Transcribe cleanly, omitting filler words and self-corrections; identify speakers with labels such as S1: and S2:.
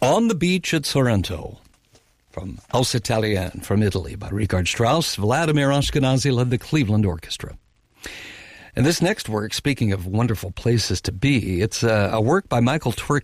S1: On the Beach at Sorrento, from House Italienne from Italy by Richard Strauss. Vladimir Ashkenazy led the Cleveland Orchestra. And this next work, speaking of wonderful places to be, it's a work by Michael